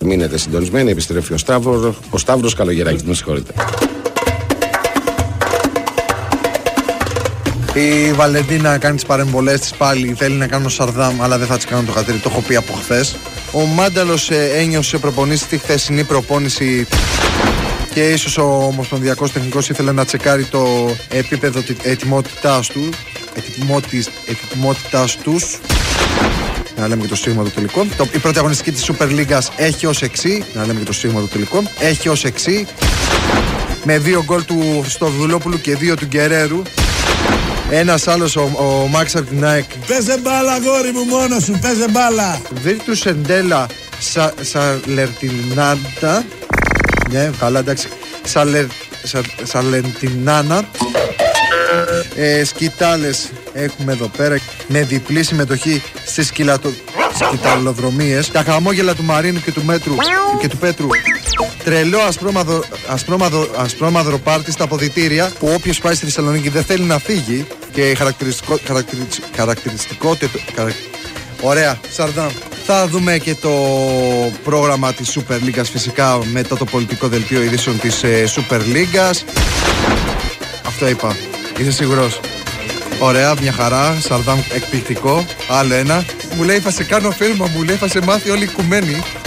Μείνετε συντονισμένοι, επιστρέφει ο Σταύρος Καλογεράκης. Με συγχωρείτε. Η Βαλεντίνα κάνει τις παρεμβολές της πάλι. Θέλει να κάνω Σαρδάμ, αλλά δεν θα της κάνω το χατήρι. Το έχω πει από χθες. Ο Μάνταλος ένιωσε προπονήσει τη χθεσινή προπόνηση και ίσως ο ομοσπονδιακός τεχνικός ήθελε να τσεκάρει το επίπεδο ετοιμότητάς τους. Να λέμε και το στίγμα των τελικών. Η πρώτη αγωνιστική της Super League έχει ως εξή. Να λέμε και το στίγμα των τελικών. Έχει ως εξή. Με 2 γκολ του Στοβδουλόπουλου και 2 του Γκερέρου. Ένας άλλος, ο Μάξ από την ΑΕΚ. Παίζε μπάλα, αγόρι μου, μόνος σου, παίζε μπάλα. Βίρτους Εντέλα Σαλερτινάντα. Ναι, καλά, εντάξει. Σαλερτινάνα. Σκητάλες έχουμε εδώ πέρα με διπλή συμμετοχή στις σκηταλοδρομίες. Τα χαμόγελα του Μαρίνου και του Πέτρου. Τρελό ασπρόμαυρο πάρτι στα αποδυτήρια που όποιος πάει στη Θεσσαλονίκη δεν θέλει να φύγει. Και χαρακτηριστικότητα. Ωραία, Σαρδάμ. Θα δούμε και το πρόγραμμα της Super League φυσικά μετά το πολιτικό δελτίο ειδήσεων της Super League. Αυτό είπα. Είσαι σίγουρος? Ωραία, μια χαρά. Σαρδάμ εκπληκτικό. Άλλο ένα. Μου λέει θα σε κάνω φίλμα, μου λέει θα σε μάθει όλη η οικουμένη.